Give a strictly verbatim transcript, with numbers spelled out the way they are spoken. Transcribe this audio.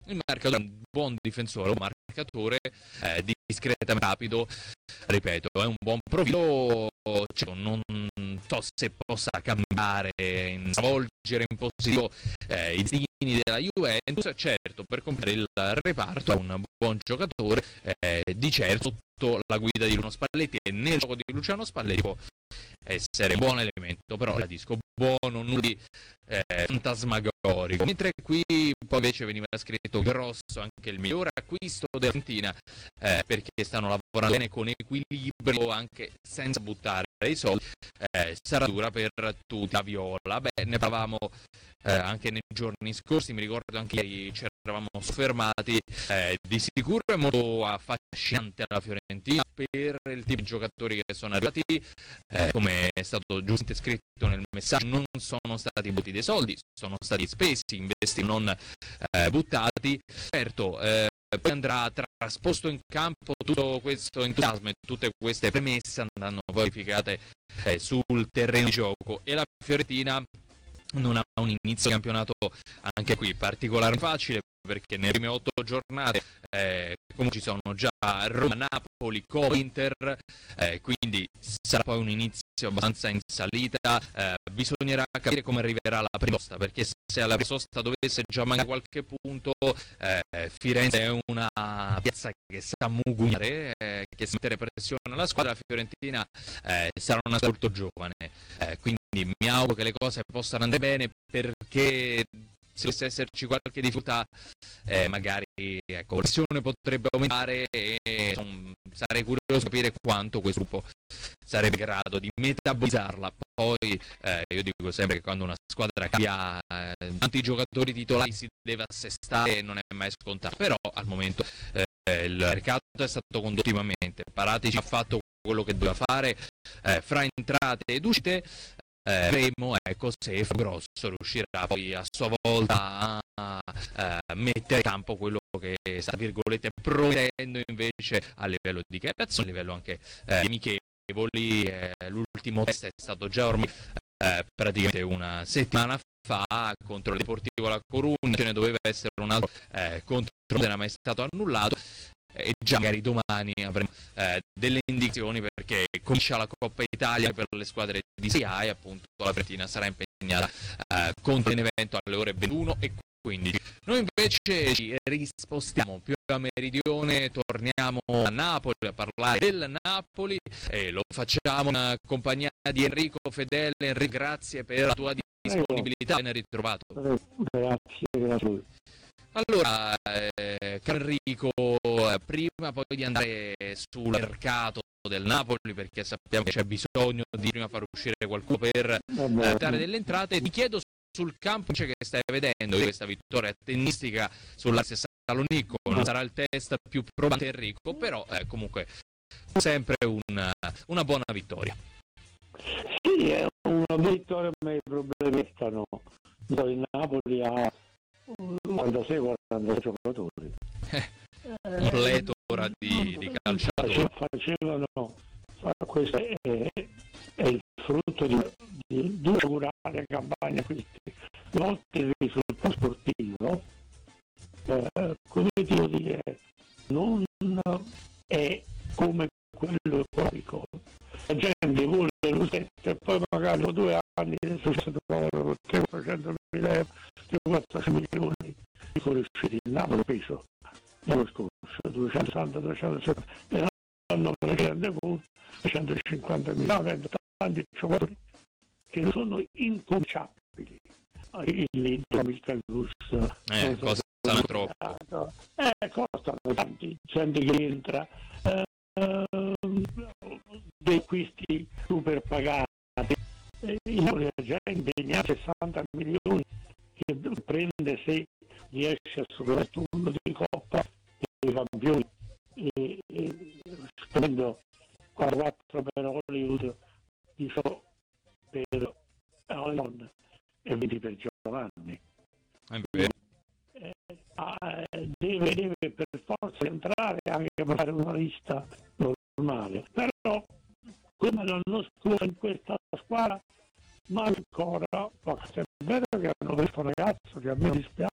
Il marcatore è un buon difensore, un marcatore eh, discretamente rapido, ripeto, è un buon profilo, cioè, non so se possa cambiare, stravolgere in positivo eh, i destini della Juventus, certo per completare il reparto è un buon giocatore, eh, di certo sotto la guida di Luciano Spalletti, e nel gioco di Luciano Spalletti può essere un buon elemento, però ribadisco, buono, nulla di eh, fantasmagorico, mentre qui poi invece veniva scritto grosso anche il miglior acquisto dell'Argentina, eh, perché stanno lavorando bene con equilibrio anche senza buttare i soldi, eh, sarà dura per tutti la Viola. Beh, ne parlavamo eh, anche nei giorni scorsi, mi ricordo anche ieri ci eravamo soffermati, eh, di sicuro è molto affascinante la Fiorentina per il tipo di giocatori che sono arrivati, eh, come è stato giustamente scritto nel messaggio, non sono stati buttati dei soldi, sono stati spesi, investiti, non eh, buttati. Certo, eh, poi andrà trasposto in campo tutto questo entusiasmo e tutte queste premesse andranno poi verificate eh, sul terreno di gioco, e la Fiorentina non ha un inizio di campionato anche qui particolarmente facile, perché nelle prime otto giornate eh, comunque ci sono già Roma, Napoli, Como, Inter, eh, quindi sarà poi un inizio abbastanza in salita, eh, bisognerà capire come arriverà la prima sosta, perché se alla prima sosta dovesse già mancare qualche punto, eh, Firenze è una piazza che sa mugugnare, eh, che sa mettere pressione alla squadra, la Fiorentina eh, sarà una squadra molto giovane, eh, quindi mi auguro che le cose possano andare bene, perché se dovesse esserci qualche difficoltà eh, magari ecco, la pressione potrebbe aumentare, e um, sarei curioso di capire quanto questo gruppo sarebbe in grado di metabolizzarla. Poi eh, io dico sempre che quando una squadra cambia eh, tanti giocatori titolari si deve assestare, non è mai scontato, però al momento eh, il mercato è stato condotto ottimamente, Paratici ha fatto quello che doveva fare, eh, fra entrate ed uscite. Eh, vedremo ecco, se Grosso riuscirà poi a sua volta a, a, a mettere in campo quello che sta virgolette promettendo invece a livello di creazione, a livello anche eh, amichevoli. Eh, l'ultimo test è stato già ormai eh, praticamente una settimana fa contro il Deportivo La Coruña, ce ne doveva essere un altro eh, contro non era mai stato annullato, e già magari domani avremo eh, delle indicazioni, perché comincia la Coppa Italia per le squadre di Serie A, e appunto la Fiorentina sarà impegnata eh, contro l'evento alle ore ventuno e quindici. Noi invece ci rispostiamo più a meridione, torniamo a Napoli a parlare del Napoli, e lo facciamo in compagnia di Enrico Fedele. Enrico, grazie per la tua disponibilità, ben ritrovato. Grazie, grazie. Allora, eh, Enrico, prima poi di andare sul mercato del Napoli, perché sappiamo che c'è bisogno di prima far uscire qualcuno per eh, dare delle entrate, ti chiedo sul campo che stai vedendo questa vittoria tennistica sulla Salonicco. Non sarà il test più probante, Enrico, però eh, comunque sempre una, una buona vittoria. Sì, è una vittoria, ma i problemi stanno. Il Napoli ha quarantasei quarantasei giocatori, eh, un pletora di, di calciatori. Facevano, questo è, è il frutto di, di due augurate campagne acquisti, volte il risultato sportivo, eh, come devo dire, non è come quello economico. La gente vuole lo stesso e poi magari dopo due anni è successo con trecentomila euro, quattrocento milioni di fuoriusciti. Il Napoli peso l'anno scorso duecentosessanta trecentosettanta, e l'anno precedente con centocinquanta milioni, tanti giocatori che sono inconciabili. Il il Calus eh, costano troppo, eh, costano tanti, gente che entra, eh, dei acquisti super pagati, eh, la già impegnato sessanta milioni che prende se riesce a superare il turno di Coppa dei Campioni, e, e spendo quarantaquattro per Hollywood, diciamo per Alon e venti per Giovanni. È eh, deve, deve per forza entrare anche per fare una lista normale, però come l'anno scorso in questa squadra, ma ancora è vero che hanno questo ragazzo che a me